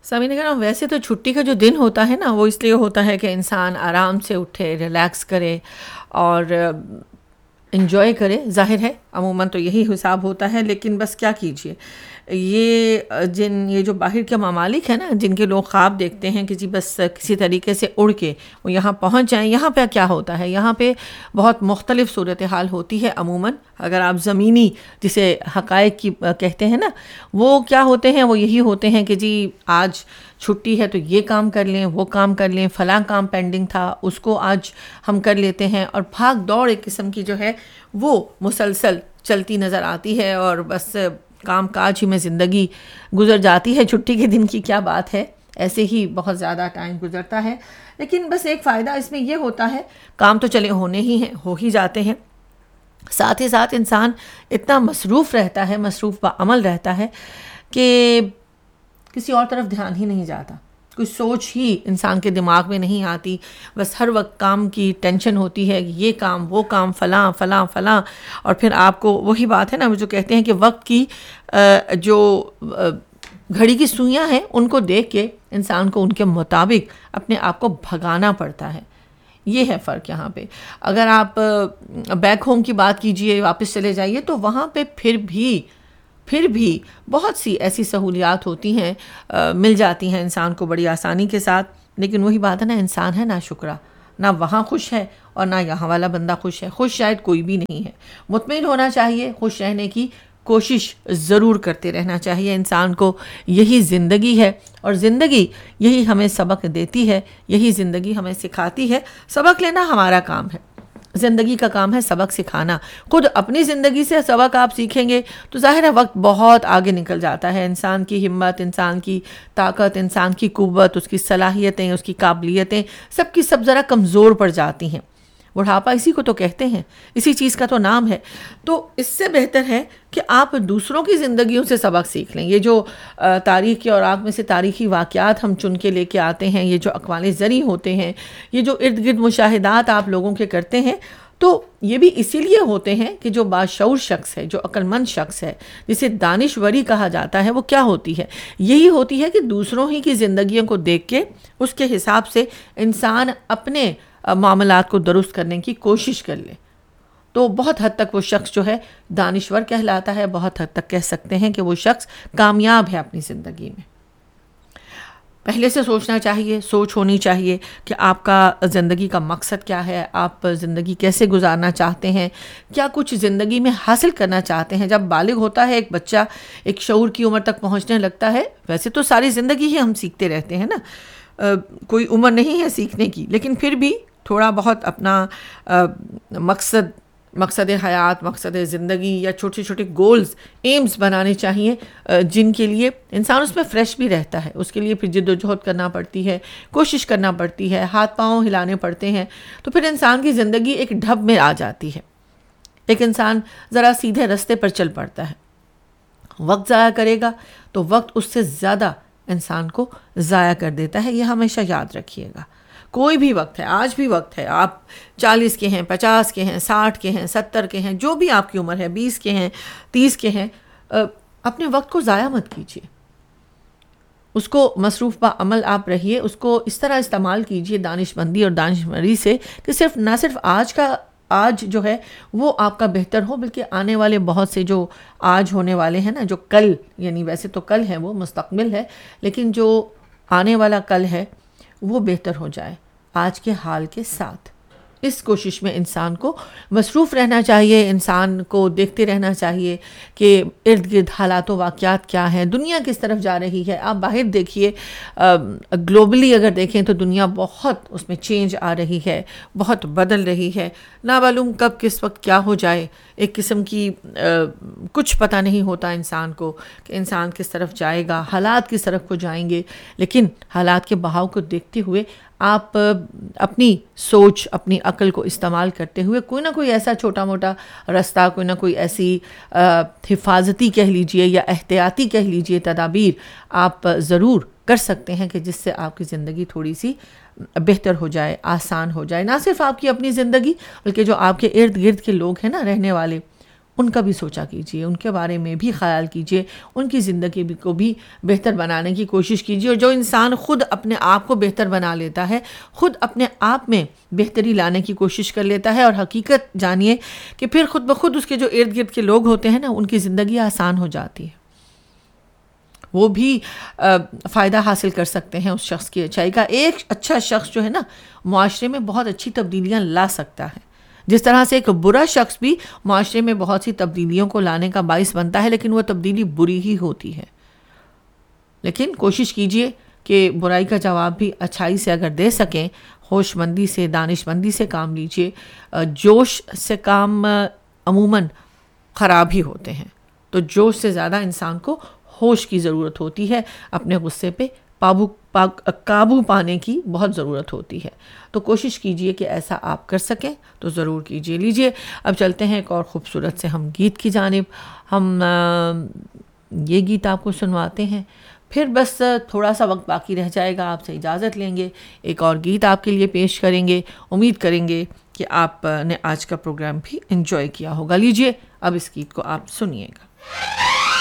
سامعین کرام، ویسے تو چھٹی کا جو دن ہوتا ہے نا، وہ اس لیے ہوتا ہے کہ انسان آرام سے اٹھے، ریلیکس کرے اور انجوائے کرے. ظاہر ہے عموماً تو یہی حساب ہوتا ہے، لیکن بس کیا کیجیے، یہ جو باہر کے ممالک ہیں نا، جن کے لوگ خواب دیکھتے ہیں کہ جی بس کسی طریقے سے اڑ کے وہ یہاں پہنچ جائیں. یہاں پہ کیا ہوتا ہے، یہاں پہ بہت مختلف صورتحال ہوتی ہے. عموماً اگر آپ زمینی جسے حقائق کی کہتے ہیں نا، وہ کیا ہوتے ہیں، وہ یہی ہوتے ہیں کہ جی آج چھٹی ہے تو یہ کام کر لیں، وہ کام کر لیں، فلاں کام پینڈنگ تھا اس کو آج ہم کر لیتے ہیں. اور بھاگ دوڑ ایک قسم کی جو ہے وہ مسلسل چلتی نظر آتی ہے، اور بس کام کاج ہی میں زندگی گزر جاتی ہے. چھٹی کے دن کی کیا بات ہے، ایسے ہی بہت زیادہ ٹائم گزرتا ہے. لیکن بس ایک فائدہ اس میں یہ ہوتا ہے، کام تو چلے ہونے ہی ہیں، ہو ہی جاتے ہیں، ساتھ ہی ساتھ انسان اتنا مصروف رہتا ہے، مصروف بعمل رہتا ہے کہ کسی اور طرف دھیان ہی نہیں جاتا، کوئی سوچ ہی انسان کے دماغ میں نہیں آتی. بس ہر وقت کام کی ٹینشن ہوتی ہے، یہ کام وہ کام، فلاں فلاں فلاں. اور پھر آپ کو وہی بات ہے نا، وہ جو کہتے ہیں کہ وقت کی جو گھڑی کی سوئیاں ہیں ان کو دیکھ کے انسان کو ان کے مطابق اپنے آپ کو بھگانا پڑتا ہے. یہ ہے فرق یہاں پہ. اگر آپ بیک ہوم کی بات کیجئے، واپس چلے جائیے، تو وہاں پہ پھر بھی بہت سی ایسی سہولیات ہوتی ہیں، مل جاتی ہیں انسان کو بڑی آسانی کے ساتھ. لیکن وہی بات ہے نا، انسان ہے ناشکرا، نہ وہاں خوش ہے اور نہ یہاں والا بندہ خوش ہے. خوش شاید کوئی بھی نہیں ہے. مطمئن ہونا چاہیے، خوش رہنے کی کوشش ضرور کرتے رہنا چاہیے انسان کو. یہی زندگی ہے، اور زندگی یہی ہمیں سبق دیتی ہے، یہی زندگی ہمیں سکھاتی ہے. سبق لینا ہمارا کام ہے، زندگی کا کام ہے سبق سکھانا. خود اپنی زندگی سے سبق آپ سیکھیں گے تو ظاہر ہے وقت بہت آگے نکل جاتا ہے. انسان کی ہمت، انسان کی طاقت، انسان کی قوت، اس کی صلاحیتیں، اس کی قابلیتیں سب کی سب ذرا کمزور پڑ جاتی ہیں. بڑھاپا اسی کو تو کہتے ہیں، اسی چیز کا تو نام ہے. تو اس سے بہتر ہے کہ آپ دوسروں کی زندگیوں سے سبق سیکھ لیں. یہ جو تاریخ کی اوراق میں سے تاریخی واقعات ہم چن کے لے کے آتے ہیں، یہ جو اقوال زرعی ہوتے ہیں، یہ جو ارد گرد مشاہدات آپ لوگوں کے کرتے ہیں، تو یہ بھی اسی لیے ہوتے ہیں کہ جو باشعور شخص ہے، جو عقل مند شخص ہے، جسے دانشوری کہا جاتا ہے، وہ کیا ہوتی ہے؟ یہی ہوتی ہے کہ دوسروں ہی کی زندگیوں کو دیکھ کے اس کے حساب سے انسان اپنے معاملات کو درست کرنے کی کوشش کر لے. تو بہت حد تک وہ شخص جو ہے دانشور کہلاتا ہے، بہت حد تک کہہ سکتے ہیں کہ وہ شخص کامیاب ہے اپنی زندگی میں. پہلے سے سوچنا چاہیے، سوچ ہونی چاہیے کہ آپ کا زندگی کا مقصد کیا ہے، آپ زندگی کیسے گزارنا چاہتے ہیں، کیا کچھ زندگی میں حاصل کرنا چاہتے ہیں. جب بالغ ہوتا ہے ایک بچہ، ایک شعور کی عمر تک پہنچنے لگتا ہے، ویسے تو ساری زندگی ہی ہم سیکھتے رہتے ہیں نا، کوئی عمر نہیں ہے سیکھنے کی، لیکن پھر بھی تھوڑا بہت اپنا مقصد حیات، مقصد زندگی یا چھوٹے چھوٹے گولز، ایمز بنانے چاہیے، جن کے لیے انسان اس میں فریش بھی رہتا ہے. اس کے لیے پھر جد و جہد کرنا پڑتی ہے، کوشش کرنا پڑتی ہے، ہاتھ پاؤں ہلانے پڑتے ہیں. تو پھر انسان کی زندگی ایک ڈھب میں آ جاتی ہے، ایک انسان ذرا سیدھے رستے پر چل پڑتا ہے. وقت ضائع کرے گا تو وقت اس سے زیادہ انسان کو ضائع کر دیتا ہے. یہ ہمیشہ یاد رکھیے گا. کوئی بھی وقت ہے، آج بھی وقت ہے. آپ 40 کے ہیں، 50 کے ہیں، 60 کے ہیں، 70 کے ہیں، جو بھی آپ کی عمر ہے، 20 کے ہیں، 30 کے ہیں، اپنے وقت کو ضائع مت کیجیے. اس کو مصروف بعمل آپ رہیے، اس کو اس طرح استعمال کیجیے دانش مندی اور دانشوری سے کہ نہ صرف آج جو ہے وہ آپ کا بہتر ہو، بلکہ آنے والے بہت سے جو آج ہونے والے ہیں نا، جو کل، یعنی ویسے تو کل ہے، وہ مستقبل ہے، لیکن جو آنے والا کل ہے وہ بہتر ہو جائے آج کے حال کے ساتھ. اس کوشش میں انسان کو مصروف رہنا چاہیے، انسان کو دیکھتے رہنا چاہیے کہ ارد گرد حالات و واقعات کیا ہیں، دنیا کس طرف جا رہی ہے. آپ باہر دیکھیے، گلوبلی اگر دیکھیں تو دنیا بہت اس میں چینج آ رہی ہے، بہت بدل رہی ہے. نامعلوم کب کس وقت کیا ہو جائے، ایک قسم کی کچھ پتہ نہیں ہوتا انسان کو کہ انسان کس طرف جائے گا، حالات کس طرف کو جائیں گے. لیکن حالات کے بہاؤ کو دیکھتے ہوئے آپ اپنی سوچ، اپنی عقل کو استعمال کرتے ہوئے کوئی نہ کوئی ایسا چھوٹا موٹا رستہ، کوئی نہ کوئی ایسی حفاظتی کہہ لیجئے یا احتیاطی کہہ لیجئے تدابیر آپ ضرور کر سکتے ہیں کہ جس سے آپ کی زندگی تھوڑی سی بہتر ہو جائے، آسان ہو جائے. نہ صرف آپ کی اپنی زندگی، بلکہ جو آپ کے ارد گرد کے لوگ ہیں نا رہنے والے، ان کا بھی سوچا کیجیے، ان کے بارے میں بھی خیال کیجیے، ان کی زندگی کو بھی بہتر بنانے کی کوشش کیجیے. اور جو انسان خود اپنے آپ کو بہتر بنا لیتا ہے، خود اپنے آپ میں بہتری لانے کی کوشش کر لیتا ہے، اور حقیقت جانیے کہ پھر خود بخود اس کے جو ارد گرد کے لوگ ہوتے ہیں نا، ان کی زندگی آسان ہو جاتی ہے. وہ بھی فائدہ حاصل کر سکتے ہیں اس شخص کی اچھائی کا. ایک اچھا شخص جو ہے نا، معاشرے میں بہت اچھی تبدیلیاں لا سکتا ہے. جس طرح سے ایک برا شخص بھی معاشرے میں بہت سی تبدیلیوں کو لانے کا باعث بنتا ہے، لیکن وہ تبدیلی بری ہی ہوتی ہے. لیکن کوشش کیجئے کہ برائی کا جواب بھی اچھائی سے اگر دے سکیں، ہوش مندی سے، دانش مندی سے کام لیجئے. جوش سے کام عموماً خراب ہی ہوتے ہیں، تو جوش سے زیادہ انسان کو ہوش کی ضرورت ہوتی ہے. اپنے غصے پہ قابو پانے کی بہت ضرورت ہوتی ہے. تو کوشش کیجئے کہ ایسا آپ کر سکیں تو ضرور کیجئے. لیجئے اب چلتے ہیں ایک اور خوبصورت سے ہم گیت کی جانب. ہم یہ گیت آپ کو سنواتے ہیں، پھر بس تھوڑا سا وقت باقی رہ جائے گا، آپ سے اجازت لیں گے. ایک اور گیت آپ کے لیے پیش کریں گے. امید کریں گے کہ آپ نے آج کا پروگرام بھی انجوائے کیا ہوگا. لیجئے اب اس گیت کو آپ سنیے گا.